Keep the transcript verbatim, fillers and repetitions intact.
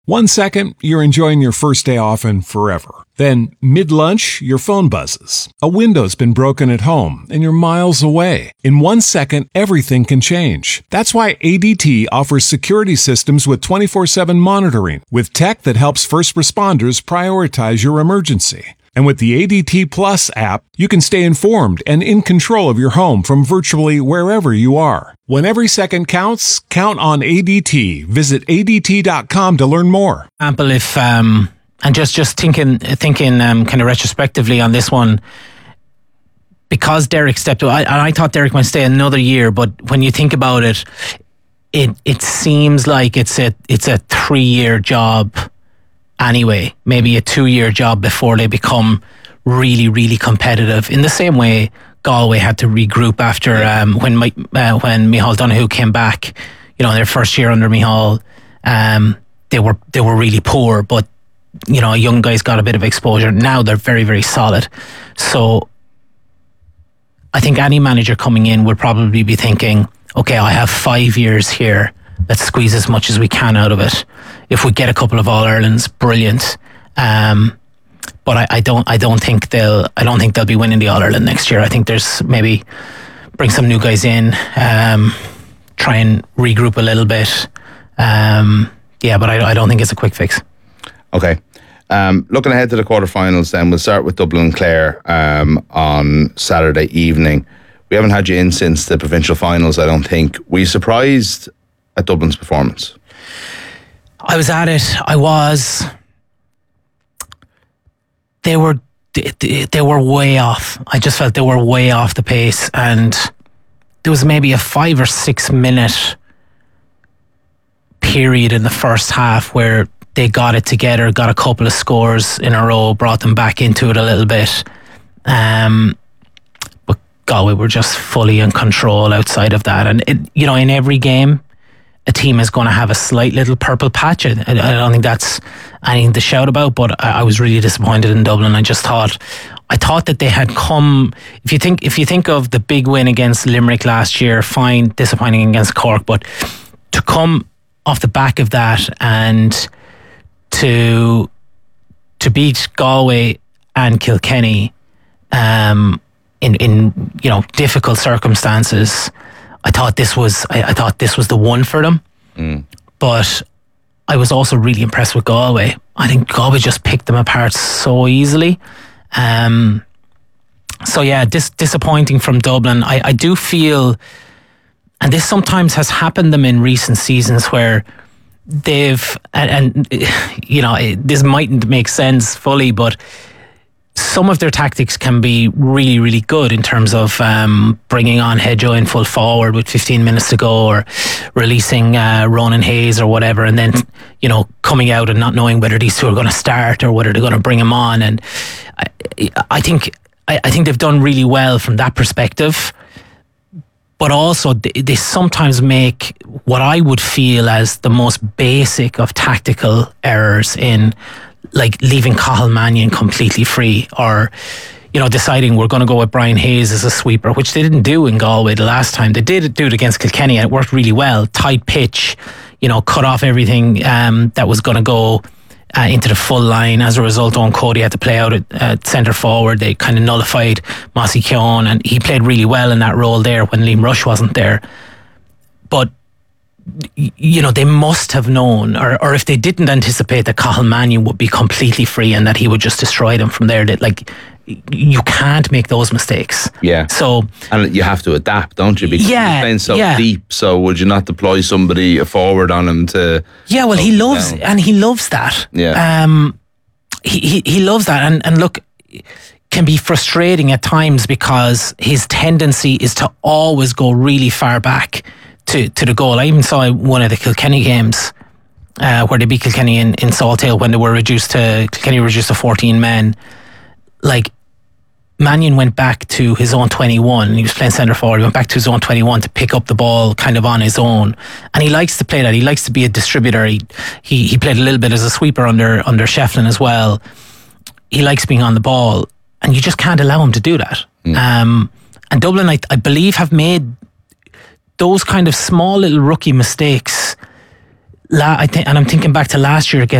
One second, you're enjoying your first day off and forever. Then, mid-lunch, your phone buzzes. A window's been broken at home and you're miles away. In one second, everything can change. That's why A D T offers security systems with twenty-four seven monitoring, with tech that helps first responders prioritize your emergency. And with the A D T Plus app, you can stay informed and in control of your home from virtually wherever you are. When every second counts, count on A D T. Visit A D T dot com to learn more. Example, if um, and just just thinking thinking um, kind of retrospectively on this one, because Derek stepped away, I, I thought Derek might stay another year, but when you think about it, it it seems like it's a it's a three year job. Anyway, maybe a two-year job before they become really, really competitive. In the same way, Galway had to regroup after um, when Mike, uh, when Micheál Donoghue came back. You know, their first year under Micheál, um, they were they were really poor. But you know, young guys got a bit of exposure. Now they're very, very solid. So I think any manager coming in would probably be thinking, okay, I have five years here. Let's squeeze as much as we can out of it. If we get a couple of All-Irelands, brilliant. Um, but I, I don't, I don't think they'll, I don't think they'll be winning the All-Ireland next year. I think there's maybe bring some new guys in, um, try and regroup a little bit. Um, yeah, but I, I don't think it's a quick fix. Okay. Um, looking ahead to the quarterfinals, then we'll start with Dublin and Clare um, on Saturday evening. We haven't had you in since the provincial finals, I don't think. Were you surprised at Dublin's performance? I was at it. I was. They were they, they were way off. I just felt they were way off the pace, and there was maybe a five or six minute period in the first half where they got it together, got a couple of scores in a row, brought them back into it a little bit. Um, but Galway were just fully in control outside of that, and it, you know, in every game, a team is going to have a slight little purple patch. I, I don't think that's anything to shout about, but I, I was really disappointed in Dublin. I just thought, I thought that they had come. If you think, if you think of the big win against Limerick last year, fine, disappointing against Cork, but to come off the back of that and to to beat Galway and Kilkenny um, in in you know difficult circumstances. I thought this was I, I thought this was the one for them. Mm. But I was also really impressed with Galway. I think Galway just picked them apart so easily. Um, so yeah, dis- disappointing from Dublin. I, I do feel, and this sometimes has happened them in recent seasons where they've, and, and you know, it, this mightn't make sense fully, but some of their tactics can be really, really good in terms of um, bringing on Hedjo in full forward with fifteen minutes to go, or releasing uh, Ronan Hayes or whatever, and then, you know, coming out and not knowing whether these two are going to start or whether they're going to bring him on. And I, I think I, I think they've done really well from that perspective. But also they, they sometimes make what I would feel as the most basic of tactical errors in, like leaving Cathal Mannion completely free, or, you know, deciding we're going to go with Brian Hayes as a sweeper, which they didn't do in Galway the last time. They did do it against Kilkenny and it worked really well. Tight pitch, you know, cut off everything um, that was going to go uh, into the full line. As a result, Owen Cody had to play out at uh, centre forward. They kind of nullified Mossy Keown, and he played really well in that role there when Liam Rush wasn't there. But you know, they must have known, or, or if they didn't anticipate that Cathal Mannion would be completely free and that he would just destroy them from there, that, like, you can't make those mistakes. Yeah. So, and you have to adapt, don't you? Because yeah, he's playing so yeah. deep. So would you not deploy somebody a forward on him to? Yeah, well, he loves down. and he loves that. Yeah. Um, he he, he loves that, and and look, can be frustrating at times because his tendency is to always go really far back to, to the goal. I even saw one of the Kilkenny games uh, where they beat Kilkenny in, in Salthill when they were reduced to, Kilkenny were reduced to fourteen men. Like, Mannion went back to his own twenty-one. He was playing centre forward. He went back to his own twenty-one to pick up the ball kind of on his own. And he likes to play that. He likes to be a distributor. He he, he played a little bit as a sweeper under, under Shefflin as well. He likes being on the ball. And you just can't allow him to do that. Mm. Um, and Dublin, I, I believe, have made those kind of small little rookie mistakes La, I think, and I'm thinking back to last year again.